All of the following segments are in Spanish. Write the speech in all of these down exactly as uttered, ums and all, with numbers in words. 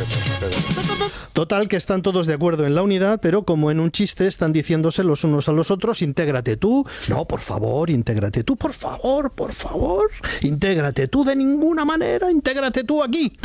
Total, que están todos de acuerdo en la unidad, pero como en un chiste están diciéndose los unos a los otros, intégrate tú, no, por favor, intégrate tú, por favor, por favor, intégrate tú de ninguna manera, intégrate tú aquí.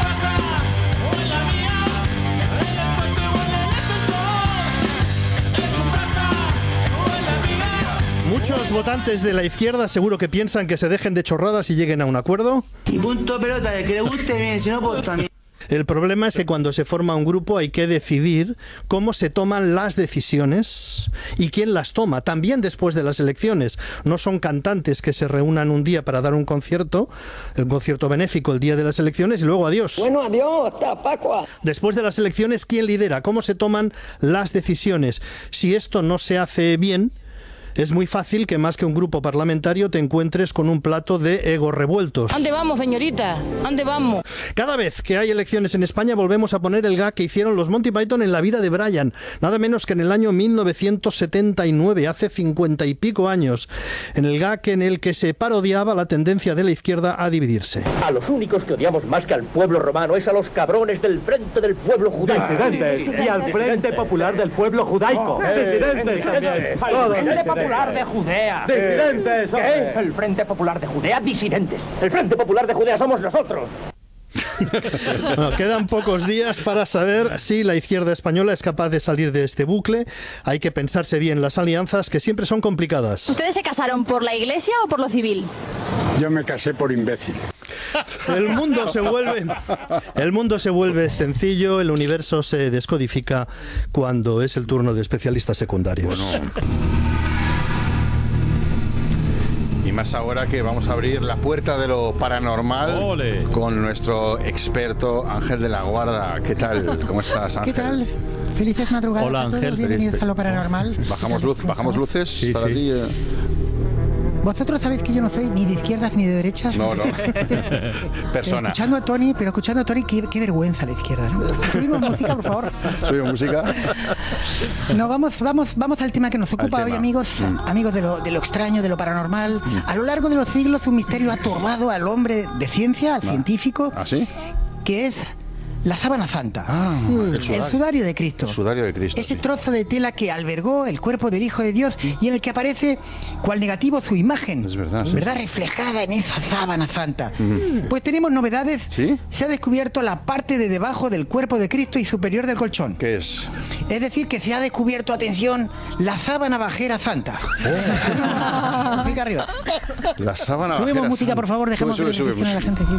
Muchos votantes de la izquierda seguro que piensan que se dejen de chorradas y lleguen a un acuerdo. Y punto pelota, el que le guste bien, si no, pues también. El problema es que cuando se forma un grupo hay que decidir cómo se toman las decisiones y quién las toma, también después de las elecciones. No son cantantes que se reúnan un día para dar un concierto, el concierto benéfico el día de las elecciones y luego adiós. Bueno, adiós, hasta Pascua. Después de las elecciones, ¿quién lidera? ¿Cómo se toman las decisiones? Si esto no se hace bien, es muy fácil que más que un grupo parlamentario te encuentres con un plato de egos revueltos. ¿Dónde vamos, señorita? ¿Dónde vamos? Cada vez que hay elecciones en España volvemos a poner el gag que hicieron los Monty Python en la vida de Brian, nada menos que en el año mil novecientos setenta y nueve, hace cincuenta y pico años, en el gag en el que se parodiaba la tendencia de la izquierda a dividirse. A los únicos que odiamos más que al pueblo romano es a los cabrones del Frente del Pueblo Judaico. Disidentes, y al Frente Popular del Pueblo Judaico. Disidentes también. Todos Popular de Judea. Disidentes. ¿Qué? El Frente Popular de Judea, disidentes. El Frente Popular de Judea somos nosotros. Bueno, quedan pocos días para saber si la izquierda española es capaz de salir de este bucle. Hay que pensarse bien las alianzas, que siempre son complicadas. ¿Ustedes se casaron por la iglesia o por lo civil? Yo me casé por imbécil. El mundo se vuelve, el mundo se vuelve sencillo, el universo se descodifica cuando es el turno de especialistas secundarios. Bueno. Y más ahora que vamos a abrir la puerta de lo paranormal. ¡Ole! Con nuestro experto Ángel de la Guarda. ¿Qué tal? ¿Cómo estás, Ángel? ¿Qué tal? Felices madrugadas. Hola, a todos. Ángel. Bienvenidos a lo paranormal. Bajamos luz, bajamos luces sí, para sí. ti. Eh. Vosotros sabéis que yo no soy ni de izquierdas ni de derechas. No, no. Persona. Escuchando a Tony, pero escuchando a Tony, qué, qué vergüenza la izquierda, ¿no? Subimos música, por favor. Subimos música. No, vamos, vamos, vamos al tema que nos ocupa Al hoy, tema. amigos, Mm. amigos de lo, de lo extraño, de lo paranormal. Mm. A lo largo de los siglos, un misterio ha turbado al hombre de ciencia, al Ah. científico, ¿Ah, sí? que es la sábana santa. Ah, Mm. el sudario. El sudario de Cristo. El sudario de Cristo. Ese sí. trozo de tela que albergó el cuerpo del Hijo de Dios y en el que aparece cual negativo su imagen. Es verdad, sí. ¿Verdad? Reflejada en esa sábana santa. Mm. Pues tenemos novedades. ¿Sí? Se ha descubierto la parte de debajo del cuerpo de Cristo y superior del colchón. ¿Qué es? Es decir, que se ha descubierto, atención, la sábana bajera santa. Oh. Música arriba. La sábana Subimos bajera música, santa. por favor, dejamos Sube, que sube, sube, reflexione la gente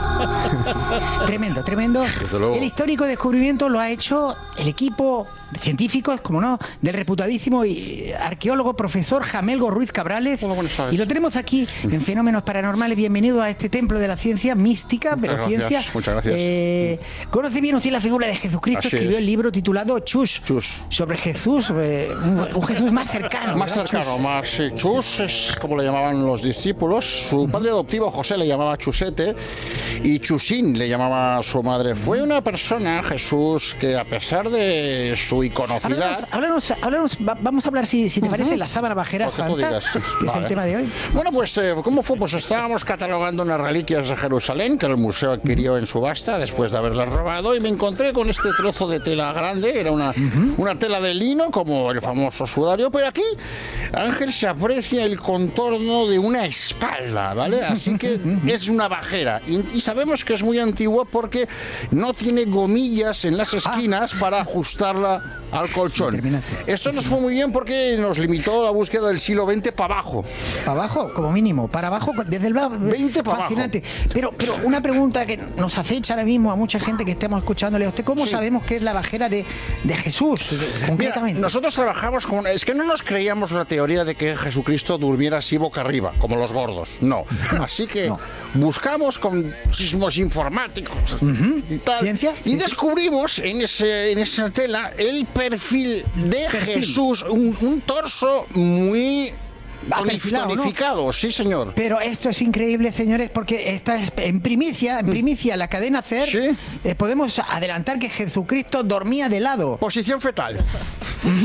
aquí. Tremendo, tremendo. Desde luego. El histórico descubrimiento lo ha hecho el equipo de científicos, como no, del reputadísimo y arqueólogo profesor Jamelgo Ruiz Cabrales. Hola, buenas tardes. Y lo tenemos aquí en Fenómenos Paranormales. Bienvenido a este templo de la ciencia mística, pero gracias, ciencia. muchas gracias. Eh, conoce bien usted la figura de Jesucristo. Así Escribió es. el libro titulado Chus, Chus. sobre Jesús, eh, un, un Jesús más cercano. Más ¿verdad? cercano, Chus. más sí. Chus es como le llamaban los discípulos. Su padre adoptivo José le llamaba Chusete y Chusín le llamaba su madre. Fue una persona, Jesús, que a pesar de su iconocidad. Háblanos, háblanos, va- vamos a hablar, si, si te parece, la sábana bajera Lo que tú santa, digas. que es Vale. el tema de hoy. Bueno, pues, eh, ¿cómo fue? Pues estábamos catalogando unas reliquias de Jerusalén que el museo adquirió en subasta después de haberlas robado y me encontré con este trozo de tela grande. Era una, una tela de lino, como el famoso sudario, pero aquí, Ángel, se aprecia el contorno de una espalda, ¿vale? Así que es una bajera. Y, y sabemos que es muy antigua porque no tiene gomillas en las esquinas para ajustarla al colchón. Esto nos fue muy bien porque nos limitó la búsqueda del siglo veinte para abajo. Para abajo, como mínimo, para abajo, desde el veinte para fascinante. Pero, pero una pregunta que nos acecha ahora mismo a mucha gente que estemos escuchándole a usted, ¿cómo Sí. sabemos que es la bajera de, de Jesús, concretamente? Mira, nosotros trabajamos con... Es que no nos creíamos la teoría de que Jesucristo durmiera así boca arriba, como los gordos. No. Así que No. buscamos con sismos informáticos y tal. ¿Ciencia? Y descubrimos en, ese, en esa tela el perfil de Perfil. Jesús, un, un torso muy Aperfilado, ¿no? tonificado, sí señor. Pero esto es increíble, señores, porque esta es en primicia, en primicia, la cadena SER, Sí. eh, podemos adelantar que Jesucristo dormía de lado. Posición fetal.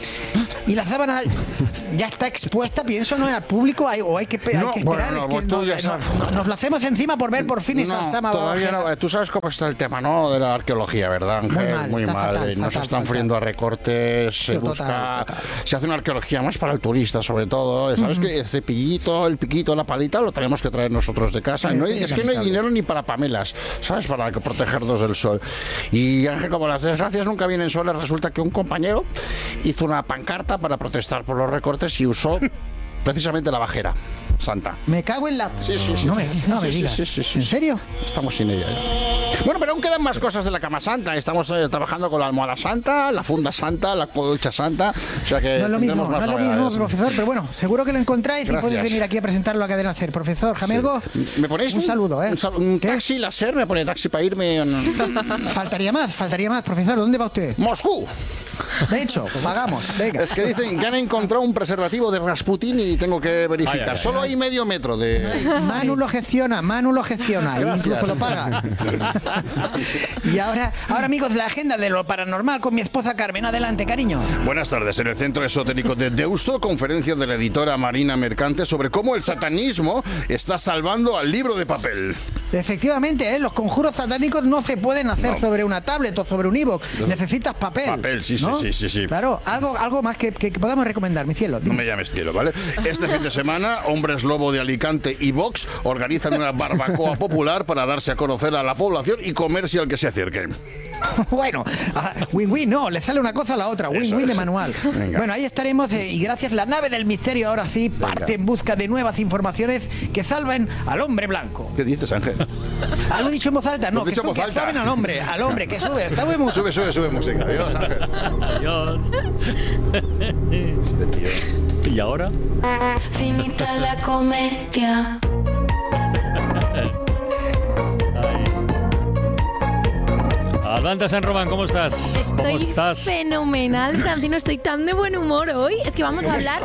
Y la sábana ya está expuesta, pienso, ¿no? Al público, hay, o hay que, hay No, que esperar. bueno, es que pues tú no- ya no- sabes. no- nos lo hacemos encima por ver por fin esa No, sábana. todavía no. Tú sabes cómo está el tema, ¿no? De la arqueología, ¿verdad, Ángel? Muy mal, Muy está mal. fatal, eh, no se fatal, están fatal. friendo a recortes, se Sí, total, busca... total. Se hace una arqueología más para el turista, sobre todo. ¿Sabes que el cepillito, el piquito, la palita, lo tenemos que traer nosotros de casa? No hay- es que no hay dinero ni para pamelas, ¿sabes? Para que protegernos del sol. Y, Ángel, como las desgracias nunca vienen solas, resulta que un compañero hizo una pancarta para protestar por los recortes y usó precisamente la bajera santa. Me cago en la... Sí, sí, sí. No me, no me Sí, sí, digas. sí, sí, sí, ¿En sí. serio? Estamos sin ella. ¿eh? Bueno, pero aún quedan más cosas de la cama santa. Estamos eh, trabajando con la almohada santa, la funda santa, la colcha santa. O sea que No es lo mismo, tendremos no más es lo mismo, novedades. profesor, pero bueno, seguro que lo encontráis y Gracias. podéis venir aquí a presentarlo a Cadena Ser. Profesor Jamelgo, ¿Me ponéis un saludo, ¿eh? Un, sal- un ¿Qué? taxi láser, me pone taxi para irme a Faltaría más, faltaría más, profesor. ¿Dónde va usted? Moscú. De hecho, pagamos. Venga. Es que dicen que han encontrado un preservativo de Rasputin y tengo que verificar. Ay, ay, ay. Solo hay medio metro de... Manu lo gestiona, Manu lo gestiona, e Gracias. incluso lo paga. Y ahora, ahora amigos, la agenda de lo paranormal con mi esposa Carmen. Adelante, cariño. Buenas tardes. En el Centro Esotérico de Deusto, conferencia de la editora Marina Mercante sobre cómo el satanismo está salvando al libro de papel. Efectivamente, ¿eh? Los conjuros satánicos no se pueden hacer No. sobre una tablet o sobre un iVoox. Necesitas papel. Papel, sí, sí, ¿no? sí, sí, sí. Claro, algo, algo más que, que- que podamos recomendar, mi cielo. No me llames cielo, ¿vale? Este fin de semana, Hombres Lobo de Alicante y Vox organizan una barbacoa popular para darse a conocer a la población y comerse al que se acerque. Bueno, ah, win-win, no, le sale una cosa a la otra, win-win de es. manual. Venga. Bueno, ahí estaremos eh, y gracias la nave del misterio ahora sí parte en busca de nuevas informaciones que salven al hombre blanco. ¿Qué dices, Ángel? Ah, lo he dicho en voz alta, Lo no, he que, dicho en su- voz que alta. salven al hombre, al hombre, que sube, está muy mu- Sube, sube, sube música. Adiós, Ángel. Adiós. ¿Y ahora? Finita la comedia. Ay. Atlanta San Román, ¿cómo estás? ¿Cómo Estoy estás? fenomenal, Francino, estoy tan de buen humor hoy. Es que vamos a hablar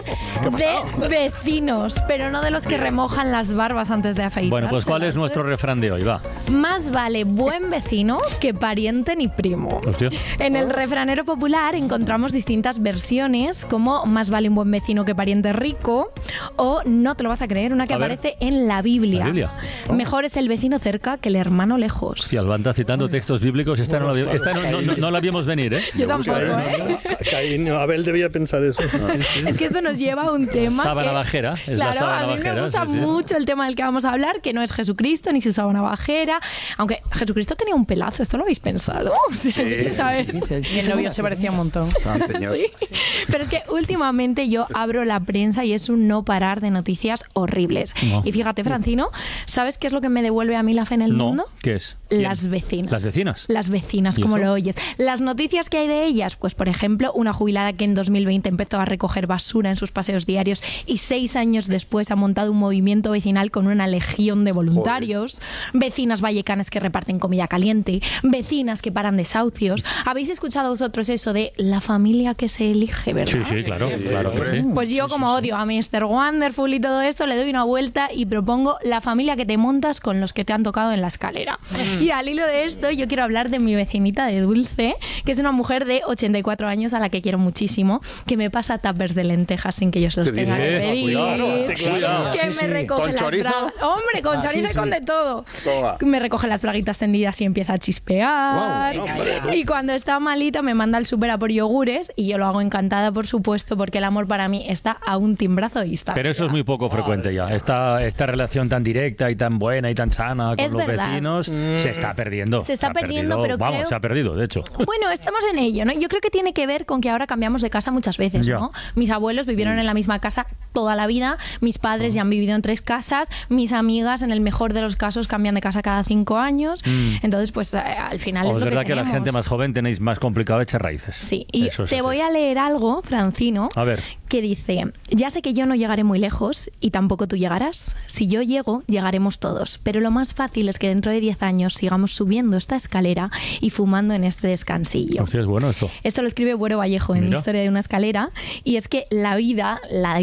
de vecinos, pero no de los que remojan las barbas antes de afeitarse. Bueno, pues ¿cuál es nuestro refrán de hoy? Va. Más vale buen vecino que pariente ni primo. Hostia. En el refranero popular encontramos distintas versiones, como más vale un buen vecino que pariente rico, o no te lo vas a creer, una que A ver. aparece en la Biblia. ¿La Biblia? Mejor es el vecino cerca que el hermano lejos. Si Albanta citando textos bíblicos, esta, no, la, esta no, no, no- no la vimos venir, ¿eh? Yo tampoco, ¿eh? Caín, Abel debía pensar eso. Es que esto nos lleva a un tema Sábana que, bajera, es la claro, sábana a mí bajera, me gusta sí, sí. mucho el tema del que vamos a hablar, que no es Jesucristo ni su sábana bajera, aunque Jesucristo tenía un pelazo, ¿esto lo habéis pensado? Sí, ¿sabes? Y el novio se parecía un montón. Sí. Pero es que últimamente yo abro la prensa y es un no parar de noticias horribles. No. Y fíjate, Francino, ¿sabes qué es lo que me devuelve a mí la fe en el No, mundo? ¿qué es? ¿Quién? Las vecinas. ¿Las vecinas? Las vecinas, ¿Y como eso? lo oyes. Las noticias que hay de ellas, pues por ejemplo, una jubilada que en dos mil veinte empezó a recoger basura en sus paseos diarios y seis años después ha montado un movimiento vecinal con una legión de voluntarios. Vecinas vallecanas que reparten comida caliente. Vecinas que paran desahucios. ¿Habéis escuchado vosotros eso de la familia que se elige, verdad? Sí, sí, claro, claro que sí. Pues yo, como odio a mister Wonderful y todo esto, le doy una vuelta y propongo la familia que te montas con los que te han tocado en la escalera. Y al hilo de esto, yo quiero hablar de mi vecinita de Dulce, que es una mujer de ochenta y cuatro años a la que quiero muchísimo, que me pasa tuppers de lentejas sin que yo se los ¿Qué tenga que dices? pedir. Cuidado, sí, cuidado. Que Sí, me sí. recoge ¿Con las chorizo? bragas. Hombre, con Ah, chorizo sí, y con sí. de todo. Toma. Me recoge las braguitas tendidas y empieza a chispear. Guau, hombre. Y cuando está malita me manda al súper a por yogures y yo lo hago encantada, por supuesto, porque el amor para mí está a un timbrazo de distancia. Pero eso es muy poco frecuente ya. Esta, esta relación tan directa y tan buena y tan sana con Es los verdad. vecinos se está perdiendo. Se está ha perdiendo, perdido, pero Vamos, creo- se ha perdido, de hecho. Bueno, estamos en ello, ¿no? Yo creo que tiene que ver con que ahora cambiamos de casa muchas veces, Ya. ¿no? Mis abuelos vivieron en la misma casa toda la vida, mis padres ya han vivido en tres casas, mis amigas, en el mejor de los casos, cambian de casa cada cinco años. Mm. Entonces, pues eh, al final O es es lo verdad que que, la tenemos. gente más joven tenéis más complicado echar raíces. Sí, y Eso es te así. voy a leer algo, Francino, A ver. que dice: ya sé que yo no llegaré muy lejos y tampoco tú llegarás. Si yo llego, llegaremos todos. Pero lo más fácil es que dentro de diez años sigamos subiendo esta escalera y fumando en este descansillo. Hostia, es bueno esto. Esto lo escribe Buero Vallejo en Mira. Historia de una escalera, y es que la vida, la vida de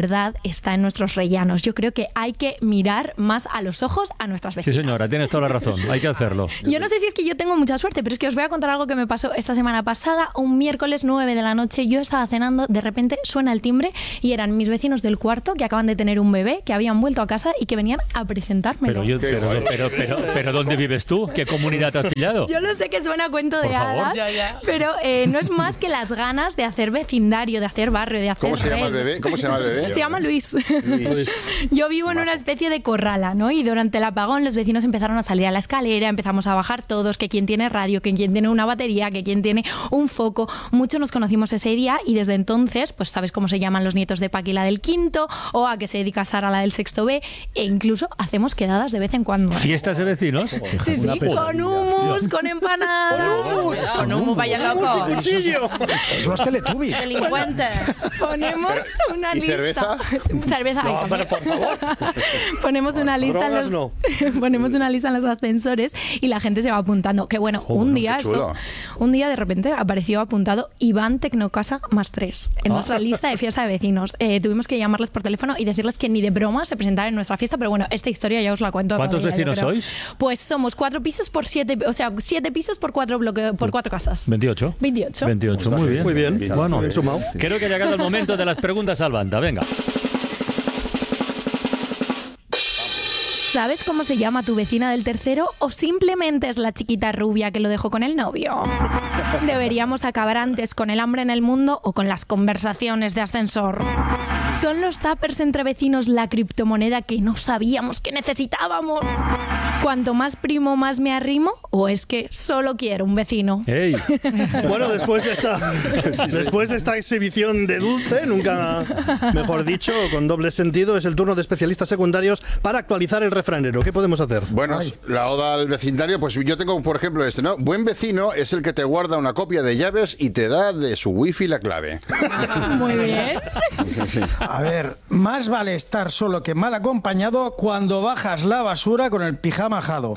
verdad está en nuestros rellanos. Yo creo que hay que mirar más a los ojos a nuestras vecinas. Sí, señora, tienes toda la razón. Hay que hacerlo. Yo no sé si es que yo tengo mucha suerte, pero es que os voy a contar algo que me pasó esta semana pasada. Un miércoles nueve de la noche, yo estaba cenando, de repente suena el timbre y eran mis vecinos del cuarto que acaban de tener un bebé, que habían vuelto a casa y que venían a presentármelo. Pero, yo, pero, pero, pero, pero ¿dónde vives tú? ¿Qué comunidad te has pillado? Yo lo sé que suena cuento Por de favor. hadas, Ya, ya. pero eh, no es más que las ganas de hacer vecindario, de hacer barrio, de hacer ¿Cómo se llama el red. bebé? ¿Cómo se llama el bebé? Se llama Luis. Yo vivo en una especie de corrala, ¿no? Y durante el apagón los vecinos empezaron a salir a la escalera, empezamos a bajar todos, que quien tiene radio, que quien tiene una batería, que quien tiene un foco. Muchos nos conocimos ese día y desde entonces, pues sabes cómo se llaman los nietos de Paqui, la del quinto, o a qué se dedica Sara, la del sexto B, e incluso hacemos quedadas de vez en cuando. ¿Fiestas de vecinos? Sí, sí, con hummus, con empanadas. Con hummus, vaya loco. Son los Teletubbies. Delincuentes. Ponemos una ¿Y lista. cerveza? Cerveza. No, ay, pero por favor. Ponemos una lista en Drogas los no. ponemos una lista en los ascensores y la gente se va apuntando. Que bueno, Oh, un no, día qué chulo. esto- un día de repente apareció apuntado Iván Tecnocasa más tres en Ah. nuestra lista de fiesta de vecinos. Eh, tuvimos que llamarles por teléfono y decirles que ni de broma se presentaran en nuestra fiesta, pero bueno, esta historia ya os la cuento. ¿Cuántos otro día, yo vecinos creo. sois? Pues somos cuatro pisos por siete, o sea, siete pisos por cuatro bloque, por cuatro casas. veintiocho. veintiocho. veintiocho, muy bien. Muy bien. Bueno, Bien sumado. creo que ha llegado el momento de las preguntas al banda. Venga. ¿Sabes cómo se llama tu vecina del tercero o simplemente es la chiquita rubia que lo dejó con el novio? Deberíamos acabar antes con el hambre en el mundo o con las conversaciones de ascensor. ¿Son los tuppers entre vecinos la criptomoneda que no sabíamos que necesitábamos? ¿Cuanto más primo más me arrimo o es que solo quiero un vecino? ¡Ey! Bueno, después de esta después de esta exhibición de Dulce, nunca mejor dicho, con doble sentido, es el turno de especialistas secundarios para actualizar el refranero. ¿Qué podemos hacer? Bueno, la oda al vecindario, pues yo tengo, por ejemplo, este, ¿no? Buen vecino es el que te guarda una copia de llaves y te da de su wifi la clave. Muy bien. A ver, más vale estar solo que mal acompañado cuando bajas la basura con el pijama ajado.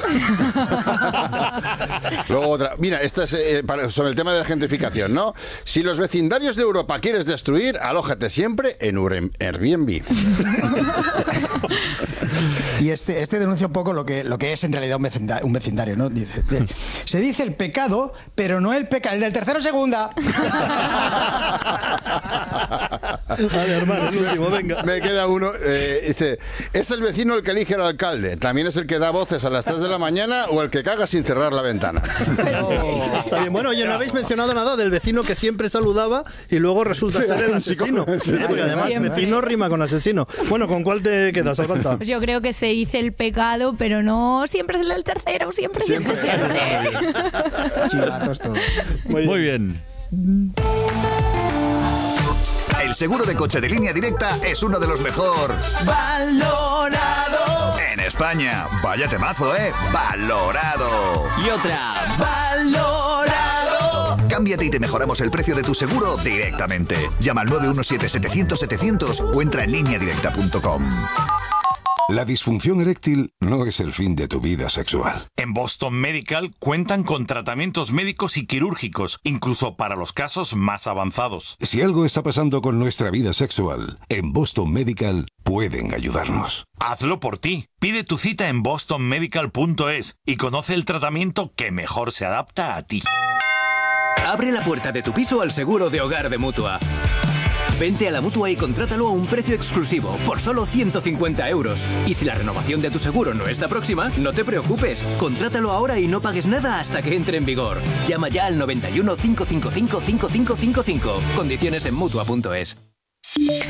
Luego otra. Mira, esta es eh, para- sobre el tema de la gentrificación, ¿no? Si los vecindarios de Europa quieres destruir, alójate siempre en Urem- Airbnb. Y este, este denuncia un poco lo que, lo que es en realidad un vecindario, un vecindario, ¿no? Dice, de- se dice el pecado, pero no el pecado, el del tercero segunda. Vale, hermano, el último, venga. Me queda uno. eh, dice, ¿es el vecino el que elige al alcalde? ¿También es el que da voces a las tres de la mañana o el que caga sin cerrar la ventana? Está bien. Bueno, oye, no habéis mencionado nada del vecino que siempre saludaba y luego resulta Sí, ser el sí, asesino. sí, sí, Porque además siempre. vecino rima con asesino. Bueno, ¿con cuál te quedas, Alcanta? Pues yo creo que se dice el pecado, pero no siempre es el del tercero, siempre, siempre, siempre. Chivatos todos. Muy bien. El seguro de coche de Línea Directa es uno de los mejor Valorado. en España. Vaya temazo, ¿eh? Valorado. Y otra. Valorado. Cámbiate y te mejoramos el precio de tu seguro directamente. Llama al nueve uno siete, setecientos, setecientos o entra en línea directa punto com. La disfunción eréctil no es el fin de tu vida sexual. En Boston Medical cuentan con tratamientos médicos y quirúrgicos, incluso para los casos más avanzados. Si algo está pasando con nuestra vida sexual, en Boston Medical pueden ayudarnos. Hazlo por ti. Pide tu cita en boston medical punto es y conoce el tratamiento que mejor se adapta a ti. Abre la puerta de tu piso al seguro de hogar de Mutua. Vente a la Mutua y contrátalo a un precio exclusivo, por solo ciento cincuenta euros. Y si la renovación de tu seguro no está próxima, no te preocupes. Contrátalo ahora y no pagues nada hasta que entre en vigor. Llama ya al noventa y uno, cinco cinco cinco, cinco cinco cinco cinco. Condiciones en Mutua punto es.